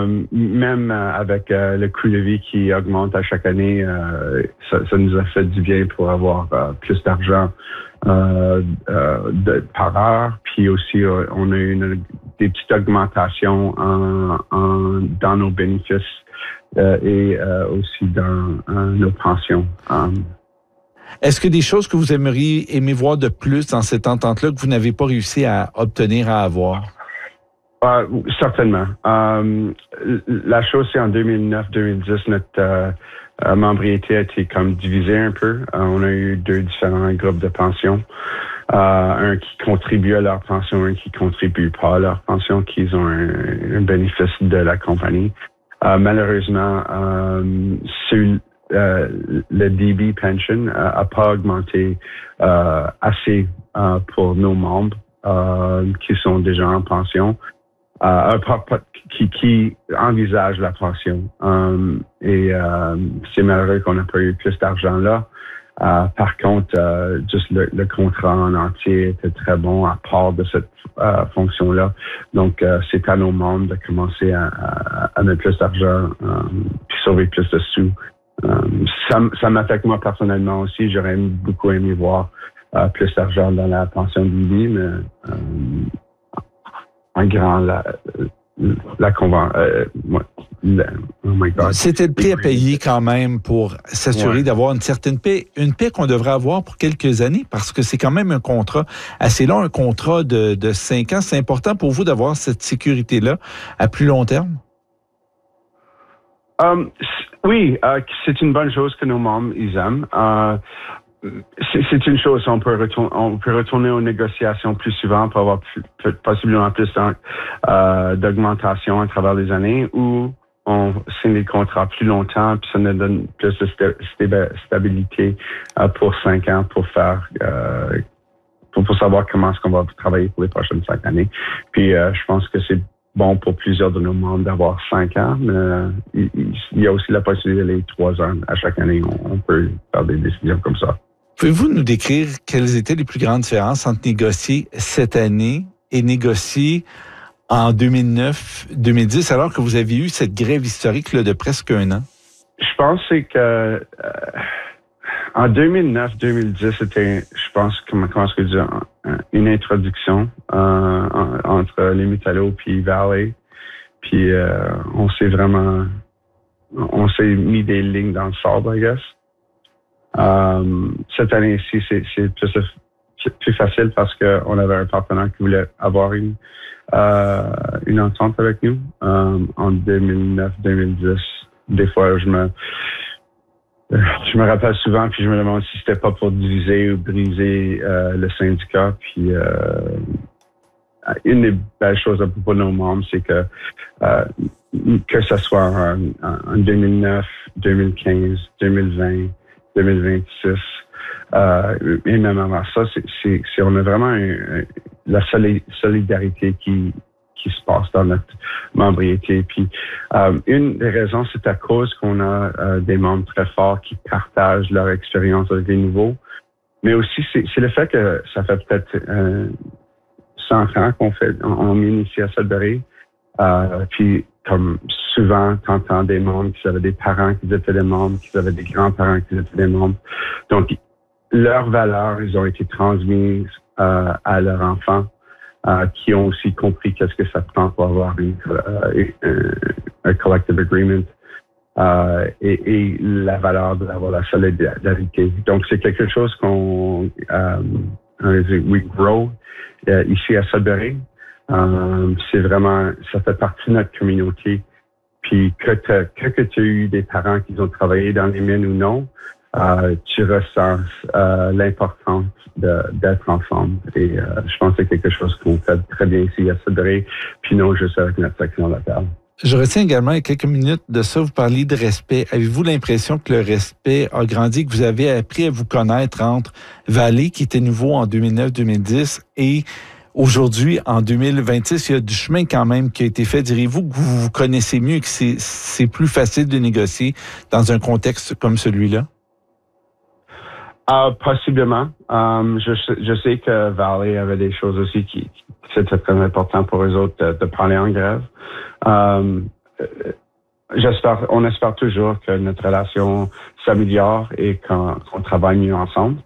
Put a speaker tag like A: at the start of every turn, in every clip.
A: Même avec le coût de vie qui augmente à chaque année, ça nous a fait du bien pour avoir plus d'argent par heure. Puis aussi, on a eu des petites augmentations dans nos bénéfices et aussi dans nos pensions.
B: Est-ce que des choses que vous aimeriez voir de plus dans cette entente-là que vous n'avez pas réussi à obtenir, à avoir?
A: Certainement. La chose, c'est en 2009-2010, notre membriété a été comme divisée un peu. On a eu deux différents groupes de pension. Un qui contribue à leur pension, un qui contribue pas à leur pension, qui ont un bénéfice de la compagnie. Malheureusement, le DB pension a pas augmenté assez pour nos membres qui sont déjà en pension, qui envisagent la pension. Et c'est malheureux qu'on n'a pas eu plus d'argent là. Par contre, juste le contrat en entier était très bon à part de cette fonction-là. Donc, c'est à nos membres de commencer à mettre plus d'argent puis sauver plus de sous. Ça m'affecte moi personnellement aussi. J'aurais beaucoup aimé voir plus d'argent dans la pension de vie, mais en grand, oh my God.
B: C'était le prix à payer quand même pour s'assurer d'avoir une certaine paix. Une paix qu'on devrait avoir pour quelques années parce que c'est quand même un contrat assez long, un contrat de 5 ans. C'est important pour vous d'avoir cette sécurité-là à plus long terme?
A: Oui, c'est une bonne chose que nos membres ils aiment. C'est une chose, on peut retourner aux négociations plus souvent pour avoir possiblement plus d'augmentation à travers les années ou on signe des contrats plus longtemps puis ça nous donne plus de stabilité pour 5 ans pour faire pour savoir comment est-ce qu'on va travailler pour les prochaines 5 années. Puis je pense que c'est bon pour plusieurs de nos membres d'avoir 5 ans, mais il y a aussi la possibilité d'aller 3 ans à chaque année. On peut faire des décisions comme ça.
B: Pouvez-vous nous décrire quelles étaient les plus grandes différences entre négocier cette année et négocier en 2009-2010, alors que vous aviez eu cette grève historique là, de presque 1 an?
A: Je pense que en 2009-2010, c'était, je pense, comment est-ce que je dis, une introduction entre les Métallos puis Valley. Puis on s'est mis des lignes dans le sable, I guess. Cette année-ci, c'est plus facile parce qu'on avait un partenaire qui voulait avoir une entente avec nous. En 2009-2010, des fois, je me rappelle souvent, puis je me demande si c'était pas pour diviser ou briser le syndicat. Puis une des belles choses à propos de nos membres, c'est que ce soit en 2009, 2015, 2020, 2026, et même avant ça, on a vraiment la solidarité qui se passe dans notre membriété. Puis une des raisons, c'est à cause qu'on a des membres très forts qui partagent leur expérience avec les nouveaux. Mais aussi, c'est le fait que ça fait peut-être 100 ans on m'initie à Sudbury. Puis comme souvent, t'entends des membres qui avaient des parents qui étaient des membres, qui avaient des grands-parents qui étaient des membres. Donc, leurs valeurs, ils ont été transmises à leurs enfants. Qui ont aussi compris qu'est-ce que ça prend pour avoir un collective agreement et la valeur d'avoir la solidarité. Donc, c'est quelque chose qu'on we grow ici à Sudbury. C'est vraiment, ça fait partie de notre communauté. Puis que tu as eu des parents qui ont travaillé dans les mines ou non, tu ressens l'importance d'être ensemble. Et je pense que c'est quelque chose qu'on fait très bien ici à Sudbury, puis non juste avec notre section locale.
B: Je retiens également, il y a quelques minutes de ça, vous parliez de respect. Avez-vous l'impression que le respect a grandi, que vous avez appris à vous connaître entre Valley, qui était nouveau en 2009-2010, et aujourd'hui, en 2026, il y a du chemin quand même qui a été fait. Diriez-vous que vous vous connaissez mieux et que c'est plus facile de négocier dans un contexte comme celui-là?
A: Possiblement. Je sais que Valley avait des choses aussi qui c'était très important pour eux autres de parler en grève. on espère toujours que notre relation s'améliore et qu'on travaille mieux ensemble.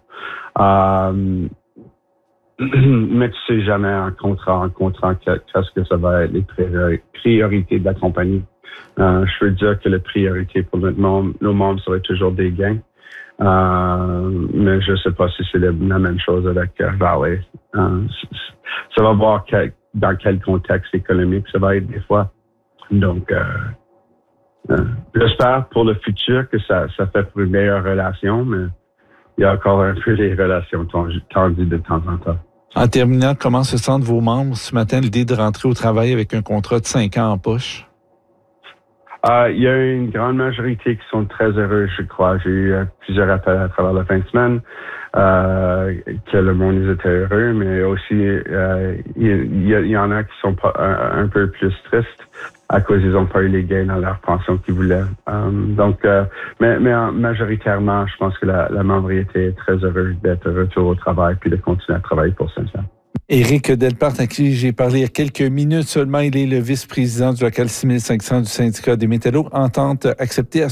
A: Mais tu sais jamais en contrat, qu'est-ce que ça va être les priorités de la compagnie. Je veux dire que la priorité pour nos membres serait toujours des gains. Mais je ne sais pas si c'est la même chose avec Valley. Ça va voir dans quel contexte économique ça va être des fois. Donc, j'espère pour le futur que ça fait pour une meilleure relation, mais il y a encore un peu les relations tendues de temps en temps.
B: En terminant, comment se sentent vos membres ce matin, l'idée de rentrer au travail avec un contrat de 5 ans en poche?
A: Il y a une grande majorité qui sont très heureux, je crois. J'ai eu plusieurs appels à travers la fin de semaine que le monde ils étaient heureux, mais aussi il y en a qui sont un peu plus tristes à cause ils n'ont pas eu les gains dans leur pension qu'ils voulaient. Mais majoritairement, je pense que la membrité est très heureuse d'être retour au travail puis de continuer à travailler pour ça.
B: Éric Delpart, à qui j'ai parlé il y a quelques minutes seulement, il est le vice-président du local 6500 du syndicat des métallos. Entente acceptée à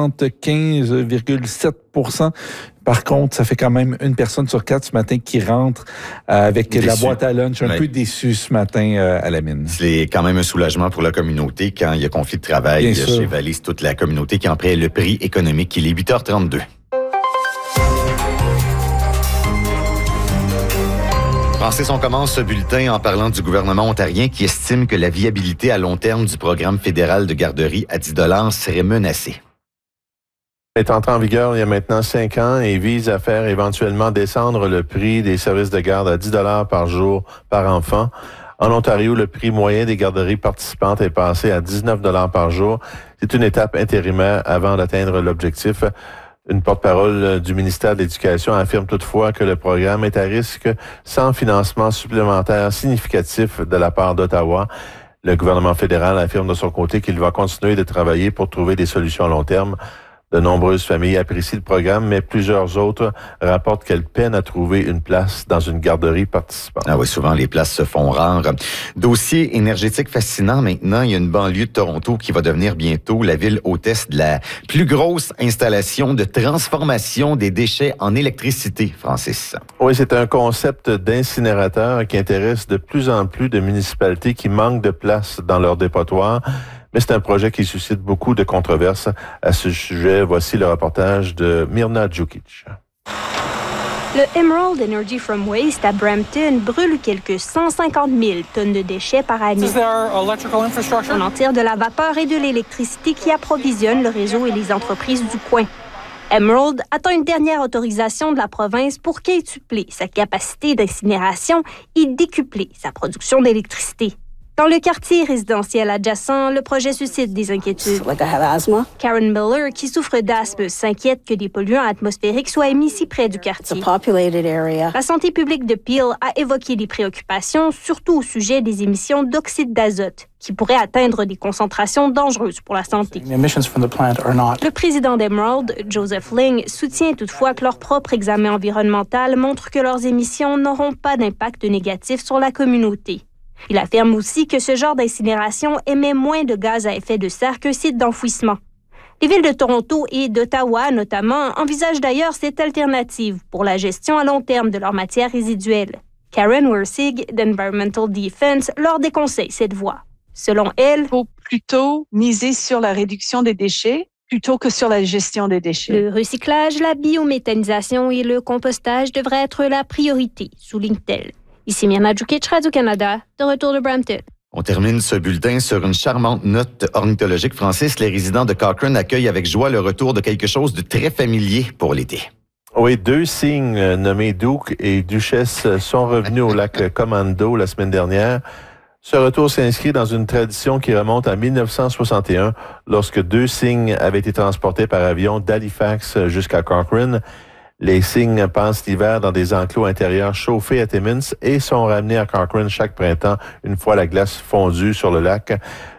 B: 75,7 %. Par contre, ça fait quand même une personne sur 4 ce matin qui rentre avec la boîte à lunch. Un peu déçu ce matin à la mine.
C: C'est quand même un soulagement pour la communauté quand il y a conflit de travail chez Valley. C'est toute la communauté qui en paie le prix économique. Il est 8h32. Francis, on commence ce bulletin en parlant du gouvernement ontarien qui estime que la viabilité à long terme du programme fédéral de garderie à 10 $ serait menacée.
D: Il est entré en vigueur il y a maintenant 5 ans et vise à faire éventuellement descendre le prix des services de garde à 10 $ par jour par enfant. En Ontario, le prix moyen des garderies participantes est passé à 19 $ par jour. C'est une étape intérimaire avant d'atteindre l'objectif. Une porte-parole du ministère de l'Éducation affirme toutefois que le programme est à risque sans financement supplémentaire significatif de la part d'Ottawa. Le gouvernement fédéral affirme de son côté qu'il va continuer de travailler pour trouver des solutions à long terme. De nombreuses familles apprécient le programme, mais plusieurs autres rapportent qu'elles peinent à trouver une place dans une garderie participante.
C: Ah oui, souvent les places se font rares. Dossier énergétique fascinant maintenant. Il y a une banlieue de Toronto qui va devenir bientôt la ville hôtesse de la plus grosse installation de transformation des déchets en électricité, Francis.
D: Oui, c'est un concept d'incinérateur qui intéresse de plus en plus de municipalités qui manquent de place dans leur dépotoir. Mais c'est un projet qui suscite beaucoup de controverses. À ce sujet, voici le reportage de Mirna Djukic.
E: Le Emerald Energy from Waste à Brampton brûle quelques 150 000 tonnes de déchets par année. On en tire de la vapeur et de l'électricité qui approvisionne le réseau et les entreprises du coin. Emerald attend une dernière autorisation de la province pour quintupler sa capacité d'incinération et décupler sa production d'électricité. Dans le quartier résidentiel adjacent, le projet suscite des inquiétudes. Karen Miller, qui souffre d'asthme, s'inquiète que des polluants atmosphériques soient émis si près du quartier. La santé publique de Peel a évoqué des préoccupations, surtout au sujet des émissions d'oxyde d'azote, qui pourraient atteindre des concentrations dangereuses pour la santé. Le président d'Emerald, Joseph Ling, soutient toutefois que leur propre examen environnemental montre que leurs émissions n'auront pas d'impact négatif sur la communauté. Il affirme aussi que ce genre d'incinération émet moins de gaz à effet de serre qu'un site d'enfouissement. Les villes de Toronto et d'Ottawa, notamment, envisagent d'ailleurs cette alternative pour la gestion à long terme de leurs matières résiduelles. Karen Wersig d'Environmental Defense leur déconseille cette voie. Selon elle,
F: il faut plutôt miser sur la réduction des déchets plutôt que sur la gestion des déchets.
E: Le recyclage, la biométhanisation et le compostage devraient être la priorité, souligne-t-elle. Ici Mirna Djukic, Radio-Canada, de retour de Brampton.
C: On termine ce bulletin sur une charmante note ornithologique. Francis, les résidents de Cochrane accueillent avec joie le retour de quelque chose de très familier pour l'été.
D: Oui, 2 cygnes nommés Duke et Duchesse sont revenus au lac Commando la semaine dernière. Ce retour s'inscrit dans une tradition qui remonte à 1961, lorsque 2 cygnes avaient été transportés par avion d'Halifax jusqu'à Cochrane. Les cygnes passent l'hiver dans des enclos intérieurs chauffés à Timmins et sont ramenés à Cochrane chaque printemps une fois la glace fondue sur le lac.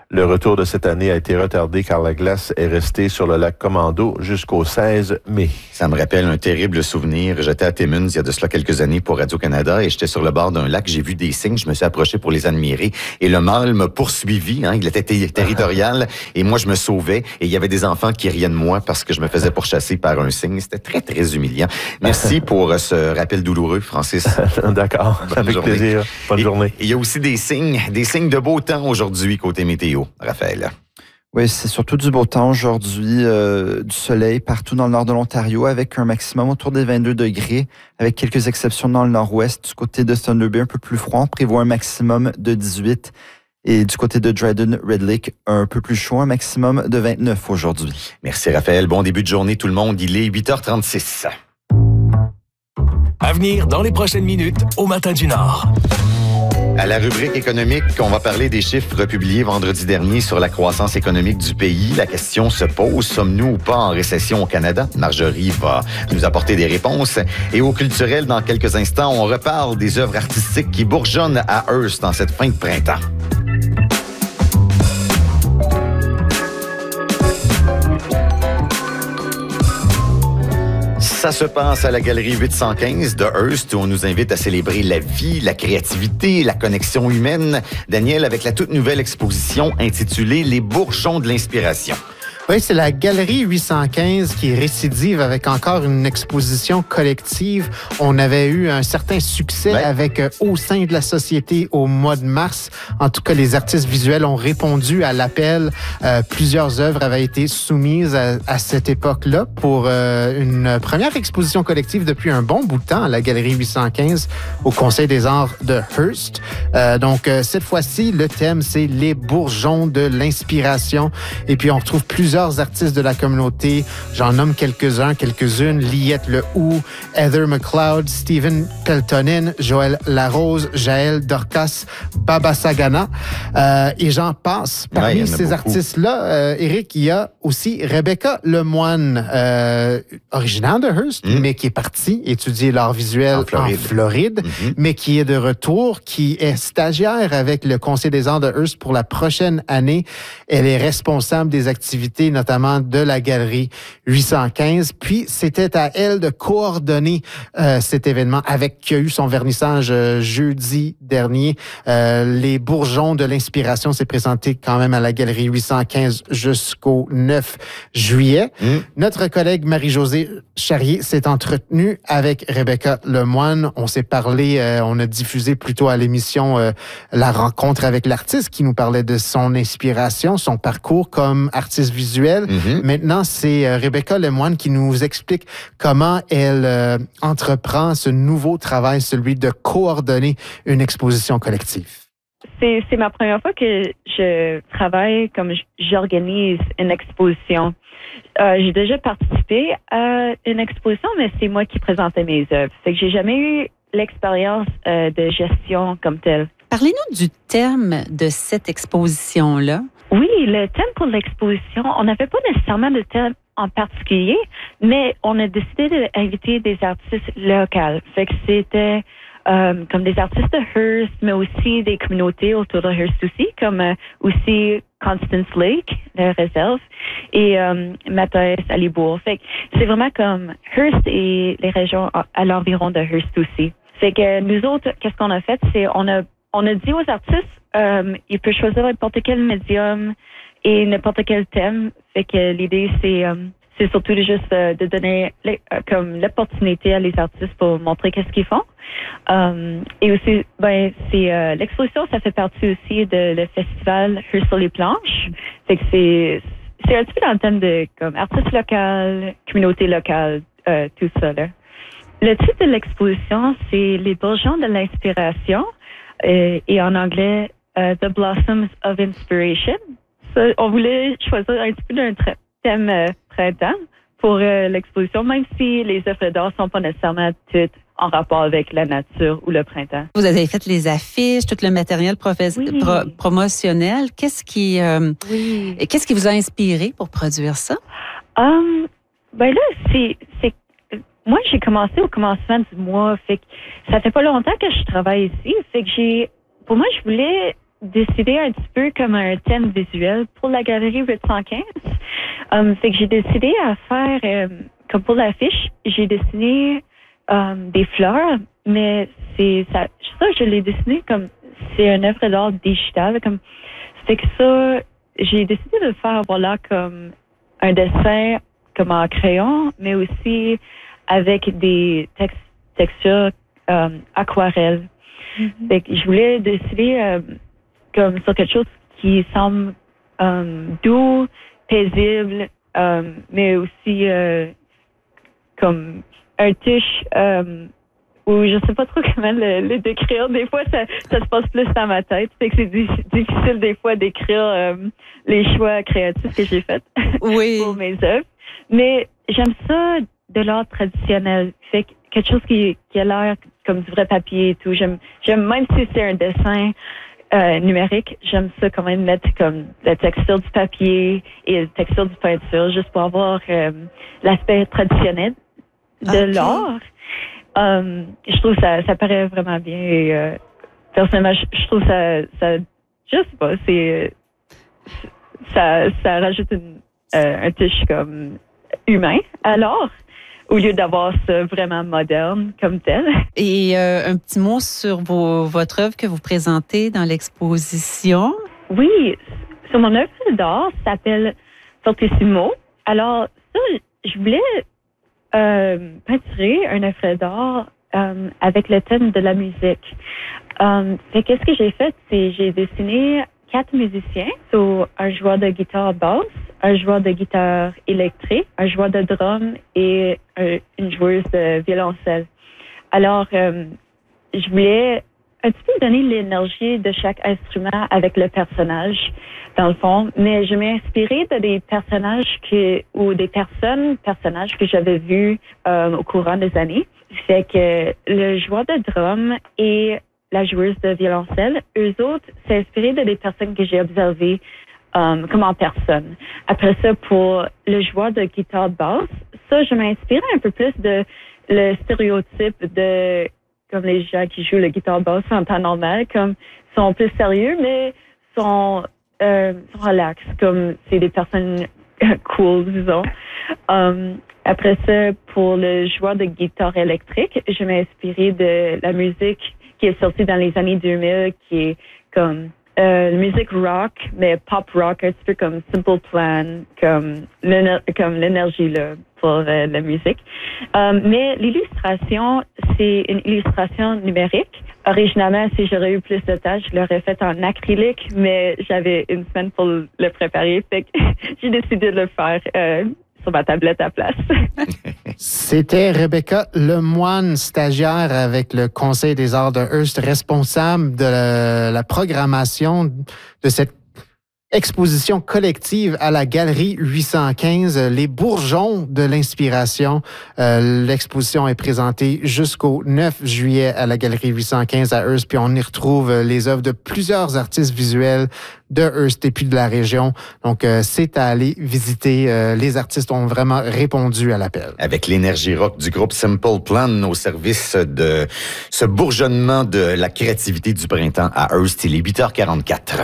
D: Le retour de cette année a été retardé car la glace est restée sur le lac Commando jusqu'au 16 mai.
C: Ça me rappelle un terrible souvenir. J'étais à Timmins il y a de cela quelques années pour Radio-Canada et j'étais sur le bord d'un lac. J'ai vu des cygnes. Je me suis approché pour les admirer et le mâle m'a poursuivi. Il était territorial et moi, je me sauvais et il y avait des enfants qui riaient de moi parce que je me faisais pourchasser par un cygne. C'était très, très humiliant. Merci pour ce rappel douloureux, Francis.
D: D'accord. Avec
C: journée.
D: plaisir. Bonne journée.
C: Il y a aussi des signes de beau temps aujourd'hui côté météo. Raphaël.
G: Oui, c'est surtout du beau temps aujourd'hui, du soleil partout dans le nord de l'Ontario avec un maximum autour des 22 degrés, avec quelques exceptions dans le nord-ouest. Du côté de Thunder Bay, un peu plus froid, on prévoit un maximum de 18. Et du côté de Dryden, Red Lake, un peu plus chaud, un maximum de 29 aujourd'hui.
C: Merci Raphaël. Bon début de journée tout le monde. Il est 8h36.
H: À venir dans les prochaines minutes au Matin du Nord.
C: À la rubrique économique, on va parler des chiffres publiés vendredi dernier sur la croissance économique du pays. La question se pose, sommes-nous ou pas en récession au Canada? Marjorie va nous apporter des réponses. Et au culturel, dans quelques instants, on reparle des œuvres artistiques qui bourgeonnent à Hearst en cette fin de printemps. Ça se passe à la Galerie 815 de Hearst où on nous invite à célébrer la vie, la créativité, la connexion humaine. Daniel, avec la toute nouvelle exposition intitulée « Les bourgeons de l'inspiration ».
I: Oui, c'est la Galerie 815 qui récidive avec encore une exposition collective. On avait eu un certain succès avec Au sein de la société au mois de mars. En tout cas, les artistes visuels ont répondu à l'appel. Plusieurs œuvres avaient été soumises à cette époque-là pour une première exposition collective depuis un bon bout de temps à la Galerie 815 au Conseil des arts de Hearst. Donc, cette fois-ci, le thème, c'est les bourgeons de l'inspiration. Et puis, on retrouve plusieurs artistes de la communauté. J'en nomme quelques-unes. Liette Lehoux, Heather McLeod, Stephen Peltonen, Joël Larose, Jaël Dorcas, Baba Sagana. Et j'en passe. Parmi ces artistes-là, Éric, il y a aussi Rebecca Lemoine, originaire de Hearst, mais qui est partie étudier l'art visuel en Floride, mais qui est de retour, qui est stagiaire avec le Conseil des arts de Hearst pour la prochaine année. Elle est responsable des activités, notamment de la Galerie 815. Puis, c'était à elle de coordonner cet événement qui a eu son vernissage jeudi dernier. Les bourgeons de l'inspiration s'est présenté quand même à la Galerie 815 jusqu'au 9 juillet. Notre collègue Marie-Josée Charrier s'est entretenue avec Rebecca Lemoine. On s'est parlé, on a diffusé plutôt à l'émission la rencontre avec l'artiste qui nous parlait de son inspiration, son parcours comme artiste visuel. Maintenant, c'est Rebecca Lemoine qui nous explique comment elle entreprend ce nouveau travail, celui de coordonner une exposition collective.
J: C'est ma première fois que je travaille comme j'organise une exposition. J'ai déjà participé à une exposition, mais c'est moi qui présentais mes œuvres. Fait que j'ai jamais eu l'expérience de gestion comme telle.
K: Parlez-nous du thème de cette exposition-là.
J: Oui, le thème pour l'exposition, on n'avait pas nécessairement de thème en particulier, mais on a décidé d'inviter des artistes locaux. Fait que c'était comme des artistes de Hearst, mais aussi des communautés autour de Hearst aussi, comme aussi Constance Lake, la réserve, et Mathias à Libourg. Fait que c'est vraiment comme Hearst et les régions à l'environ de Hearst aussi. Fait que nous autres, qu'est-ce qu'on a fait, c'est on a dit aux artistes, ils peuvent choisir n'importe quel médium et n'importe quel thème. Fait que l'idée, c'est surtout juste de donner comme l'opportunité à les artistes pour montrer qu'est-ce qu'ils font. Et aussi, c'est l'exposition, ça fait partie aussi de le festival Hearst sur les planches. Fait que c'est un petit peu dans le thème de comme artistes locaux, communauté locale, tout ça là. Le titre de l'exposition, c'est Les bourgeons de l'inspiration. Et en anglais, The Blossoms of Inspiration. Ça, on voulait choisir un petit peu d'un thème printemps pour l'exposition, même si les œuvres d'art sont pas nécessairement toutes en rapport avec la nature ou le printemps.
K: Vous avez fait les affiches, tout le matériel promotionnel. Qu'est-ce qui vous a inspiré pour produire ça?
J: Moi, j'ai commencé au commencement du mois. Fait que ça fait pas longtemps que je travaille ici. Fait que pour moi, je voulais décidé un petit peu comme un thème visuel pour la galerie 815. Fait que j'ai décidé à faire, comme pour l'affiche, j'ai dessiné des fleurs, mais ça, je l'ai dessiné comme c'est une œuvre d'art digitale. Comme, fait que ça, j'ai décidé de faire comme un dessin comme en crayon, mais aussi avec des textures aquarelles. Mm-hmm. Fait que je voulais dessiner comme sur quelque chose qui semble doux, paisible, mais aussi comme un touche où je sais pas trop comment le décrire. Des fois, ça se passe plus dans ma tête. Fait que c'est difficile des fois d'écrire les choix créatifs que j'ai faits pour mes œuvres. Mais j'aime ça de l'art traditionnel. Fait que quelque chose qui a l'air comme du vrai papier et tout. J'aime même si c'est un dessin numérique, j'aime ça quand même mettre comme la texture du papier et la texture du peinture, juste pour avoir l'aspect traditionnel de l'art. Je trouve ça paraît vraiment bien et personnellement, je trouve ça je sais pas, ça rajoute un touche comme humain à l'art, au lieu d'avoir ça vraiment moderne comme tel.
K: Et un petit mot sur votre œuvre que vous présentez dans l'exposition.
J: Oui, sur mon œuvre d'art, ça s'appelle Fortissimo. Alors, ça, je voulais peinturer une œuvre d'art avec le thème de la musique. Qu'est-ce que j'ai fait? C'est j'ai dessiné 4 musiciens, un joueur de guitare basse, un joueur de guitare électrique, un joueur de drum et une joueuse de violoncelle. Alors, je voulais un petit peu donner l'énergie de chaque instrument avec le personnage, dans le fond, mais je m'ai inspirée de des personnages ou des personnages que j'avais vus au courant des années. Fait que le joueur de drum et la joueuse de violoncelle, eux autres, c'est inspiré de des personnes que j'ai observées comme en personne. Après ça, pour le joueur de guitare basse, ça, je m'ai inspiré un peu plus de le stéréotype de comme les gens qui jouent la guitare basse en temps normal, comme sont plus sérieux, mais sont relax, comme c'est des personnes cool, disons. Après ça, pour le joueur de guitare électrique, je m'ai inspiré de la musique qui est sortie dans les années 2000, qui est comme musique rock, mais pop rock, un petit peu comme Simple Plan, comme l'énergie là pour la musique. Mais l'illustration, c'est une illustration numérique. Originalement, si j'aurais eu plus de temps, je l'aurais fait en acrylique, mais j'avais une semaine pour le préparer, fait que j'ai décidé de le faire sur ma tablette à place.
I: C'était Rebecca Lemoine, stagiaire avec le Conseil des arts de Hearst, responsable de la programmation de cette exposition collective à la Galerie 815, Les Bourgeons de l'inspiration. L'exposition est présentée jusqu'au 9 juillet à la Galerie 815 à Hearst, puis on y retrouve les œuvres de plusieurs artistes visuels de Hearst et puis de la région. Donc, c'est à aller visiter. Les artistes ont vraiment répondu à l'appel.
C: Avec l'énergie rock du groupe Simple Plan au service de ce bourgeonnement de la créativité du printemps à Hearst, il est 8h44.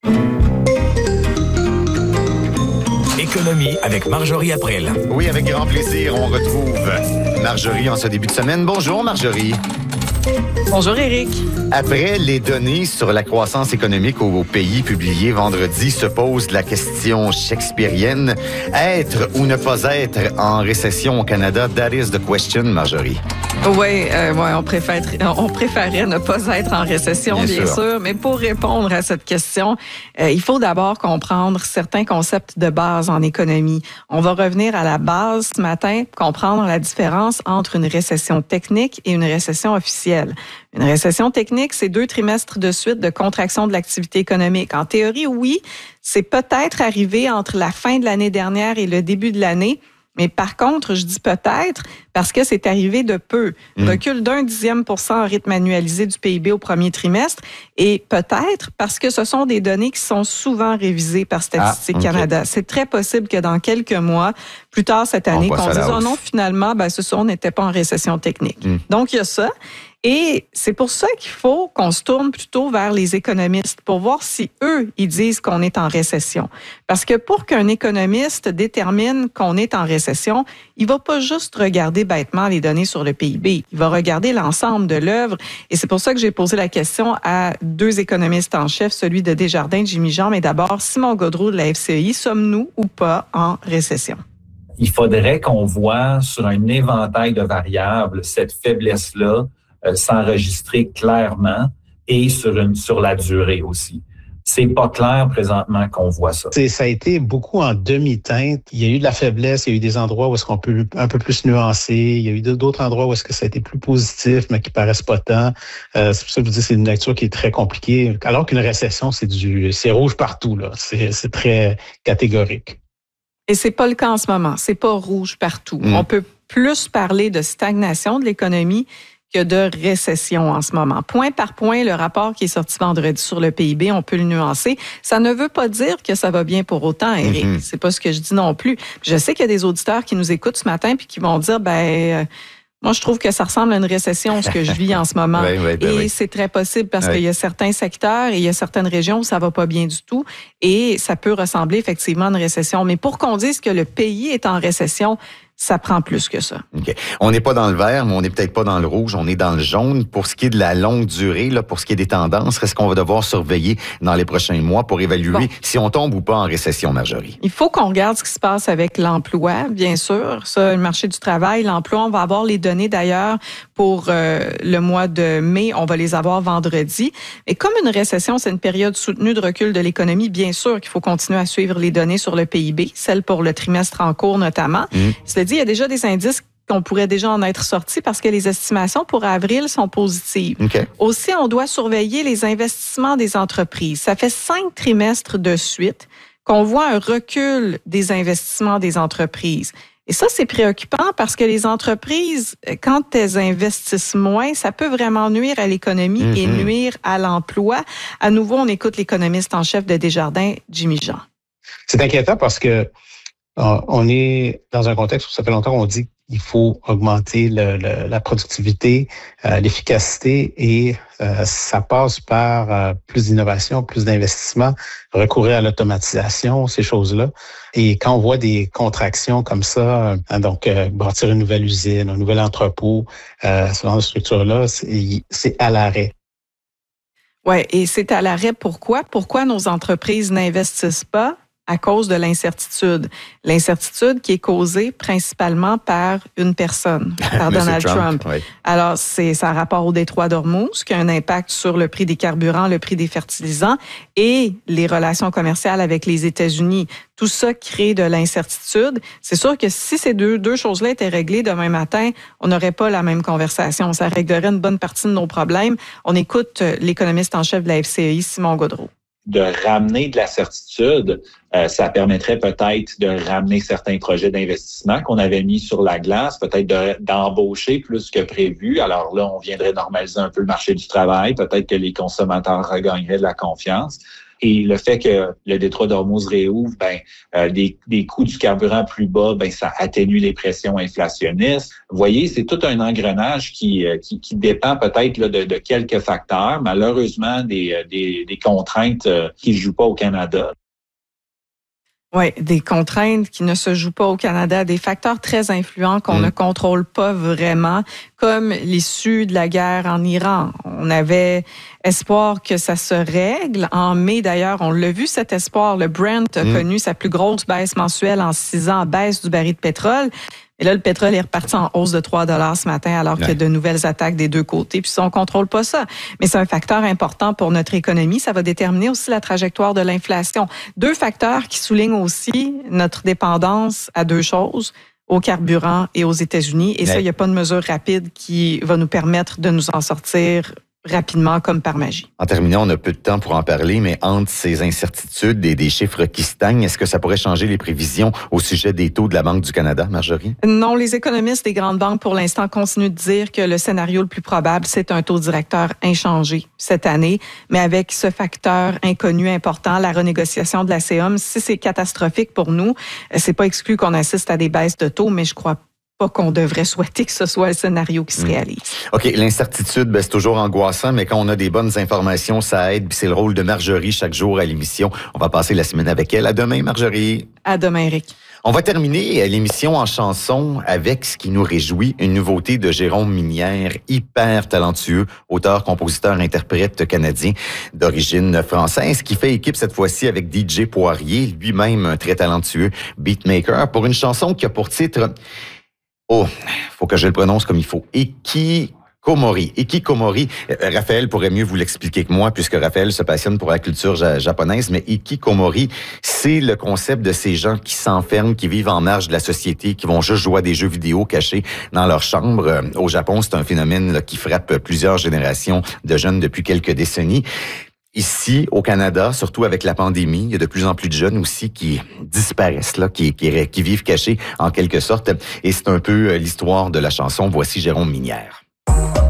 H: Économie avec Marjorie April.
C: Oui, avec grand plaisir, on retrouve Marjorie en ce début de semaine. Bonjour Marjorie.
L: Bonjour Éric.
C: Après les données sur la croissance économique au pays publiées vendredi, se pose la question shakespearienne. Être ou ne pas être en récession au Canada? That is the question, Marjorie.
L: Oui, on préférait ne pas être en récession, bien sûr. Mais pour répondre à cette question, il faut d'abord comprendre certains concepts de base en économie. On va revenir à la base ce matin, comprendre la différence entre une récession technique et une récession officielle. Une récession technique, c'est 2 trimestres de suite de contraction de l'activité économique. En théorie, oui, c'est peut-être arrivé entre la fin de l'année dernière et le début de l'année. Mais par contre, je dis peut-être parce que c'est arrivé de peu. Recul d'0,1% en rythme annualisé du PIB au premier trimestre. Et peut-être parce que ce sont des données qui sont souvent révisées par Statistique Canada. C'est très possible que dans quelques mois, plus tard cette année, qu'on dise « Oh non, finalement, on n'était pas en récession technique ». Donc, il y a ça. Et c'est pour ça qu'il faut qu'on se tourne plutôt vers les économistes pour voir si eux, ils disent qu'on est en récession. Parce que pour qu'un économiste détermine qu'on est en récession, il va pas juste regarder bêtement les données sur le PIB. Il va regarder l'ensemble de l'œuvre. Et c'est pour ça que j'ai posé la question à deux économistes en chef, celui de Desjardins, Jimmy Jean, mais d'abord Simon Gaudreault de la FCEI. Sommes-nous ou pas en récession?
M: Il faudrait qu'on voit sur un éventail de variables cette faiblesse-là s'enregistrer clairement et sur la durée aussi. C'est pas clair présentement qu'on voit ça.
N: Ça a été beaucoup en demi-teinte. Il y a eu de la faiblesse, il y a eu des endroits où est-ce qu'on peut un peu plus nuancer, il y a eu d'autres endroits où est-ce que ça a été plus positif, mais qui paraissent pas tant. C'est pour ça que je vous dis c'est une lecture qui est très compliquée. Alors qu'une récession, c'est rouge partout, là. C'est très catégorique.
L: Et c'est pas le cas en ce moment. C'est pas rouge partout. On peut plus parler de stagnation de l'économie que de récession en ce moment. Point par point, le rapport qui est sorti vendredi sur le PIB, on peut le nuancer. Ça ne veut pas dire que ça va bien pour autant, Éric. C'est pas ce que je dis non plus. Je sais qu'il y a des auditeurs qui nous écoutent ce matin puis qui vont dire, moi, je trouve que ça ressemble à une récession, ce que je vis en ce moment. Oui. C'est très possible parce qu'il y a certains secteurs et il y a certaines régions où ça va pas bien du tout et ça peut ressembler effectivement à une récession. Mais pour qu'on dise que le pays est en récession, ça prend plus que ça.
C: Okay. On n'est pas dans le vert, mais on n'est peut-être pas dans le rouge, on est dans le jaune. Pour ce qui est de la longue durée, là, pour ce qui est des tendances, est-ce qu'on va devoir surveiller dans les prochains mois pour évaluer si on tombe ou pas en récession, Marjorie?
L: Il faut qu'on regarde ce qui se passe avec l'emploi, bien sûr. Ça, le marché du travail, l'emploi, on va avoir les données d'ailleurs pour le mois de mai. On va les avoir vendredi. Et comme une récession, c'est une période soutenue de recul de l'économie, bien sûr qu'il faut continuer à suivre les données sur le PIB, celles pour le trimestre en cours notamment. Cela dit, il y a déjà des indices qu'on pourrait déjà en être sortis parce que les estimations pour avril sont positives. Aussi, on doit surveiller les investissements des entreprises. Ça fait 5 trimestres de suite qu'on voit un recul des investissements des entreprises. Et ça, c'est préoccupant parce que les entreprises, quand elles investissent moins, ça peut vraiment nuire à l'économie et nuire à l'emploi. À nouveau, on écoute l'économiste en chef de Desjardins, Jimmy Jean.
N: C'est inquiétant parce que on est dans un contexte où ça fait longtemps qu'on dit qu'il faut augmenter la productivité, l'efficacité et ça passe par plus d'innovation, plus d'investissement, recourir à l'automatisation, ces choses-là. Et quand on voit des contractions comme ça, donc bâtir une nouvelle usine, un nouvel entrepôt, ce genre de structure-là, c'est à l'arrêt.
L: Oui, et c'est à l'arrêt. Pourquoi? Pourquoi nos entreprises n'investissent pas? À cause de l'incertitude. L'incertitude qui est causée principalement par une personne, par Donald Trump. Oui. Alors, ça a rapport au détroit d'Ormuz, qui a un impact sur le prix des carburants, le prix des fertilisants et les relations commerciales avec les États-Unis. Tout ça crée de l'incertitude. C'est sûr que si ces deux choses-là étaient réglées demain matin, on n'aurait pas la même conversation. Ça réglerait une bonne partie de nos problèmes. On écoute l'économiste en chef de la FCEI, Simon Gaudreault.
O: De ramener de la certitude, ça permettrait peut-être de ramener certains projets d'investissement qu'on avait mis sur la glace, peut-être d'embaucher plus que prévu. Alors là, on viendrait normaliser un peu le marché du travail, peut-être que les consommateurs regagneraient de la confiance. Et le fait que le détroit d'Ormuz réouvre, des coûts du carburant plus bas, ça atténue les pressions inflationnistes. Vous voyez, c'est tout un engrenage qui dépend peut-être là, de quelques facteurs, malheureusement des contraintes qui ne jouent pas au Canada.
L: Oui, des contraintes qui ne se jouent pas au Canada, des facteurs très influents qu'on ne contrôle pas vraiment, comme l'issue de la guerre en Iran. On avait espoir que ça se règle. En mai, d'ailleurs, on l'a vu, cet espoir. Le Brent a connu sa plus grosse baisse mensuelle en 6 ans, baisse du baril de pétrole. Et là, le pétrole est reparti en hausse de 3 $ ce matin, alors qu'il y a de nouvelles attaques des deux côtés. Puis ça, on contrôle pas ça. Mais c'est un facteur important pour notre économie. Ça va déterminer aussi la trajectoire de l'inflation. 2 facteurs qui soulignent aussi notre dépendance à 2 choses, au carburant et aux États-Unis. Et ça, il n'y a pas de mesure rapide qui va nous permettre de nous en sortir rapidement comme par magie.
C: En terminant, on a peu de temps pour en parler, mais entre ces incertitudes et des chiffres qui stagnent, est-ce que ça pourrait changer les prévisions au sujet des taux de la Banque du Canada, Marjorie?
L: Non, les économistes des grandes banques, pour l'instant, continuent de dire que le scénario le plus probable, c'est un taux directeur inchangé cette année, mais avec ce facteur inconnu important, la renégociation de la COM. Si c'est catastrophique pour nous, c'est pas exclu qu'on assiste à des baisses de taux, mais je crois pas qu'on devrait souhaiter que ce soit le scénario qui se réalise.
C: OK, l'incertitude, c'est toujours angoissant, mais quand on a des bonnes informations, ça aide. Puis c'est le rôle de Marjorie chaque jour à l'émission. On va passer la semaine avec elle. À demain, Marjorie.
L: À demain, Eric.
C: On va terminer l'émission en chanson avec ce qui nous réjouit, une nouveauté de Jérôme Minière, hyper talentueux, auteur, compositeur, interprète canadien d'origine française, qui fait équipe cette fois-ci avec DJ Poirier, lui-même un très talentueux beatmaker, pour une chanson qui a pour titre... Oh, faut que je le prononce comme il faut. Ikikomori. Raphaël pourrait mieux vous l'expliquer que moi, puisque Raphaël se passionne pour la culture japonaise, mais Ikikomori, c'est le concept de ces gens qui s'enferment, qui vivent en marge de la société, qui vont juste jouer à des jeux vidéo cachés dans leur chambre. Au Japon, c'est un phénomène là, qui frappe plusieurs générations de jeunes depuis quelques décennies. Ici, au Canada, surtout avec la pandémie, il y a de plus en plus de jeunes aussi qui disparaissent, là, qui vivent cachés en quelque sorte. Et c'est un peu l'histoire de la chanson. Voici Jérôme Minière.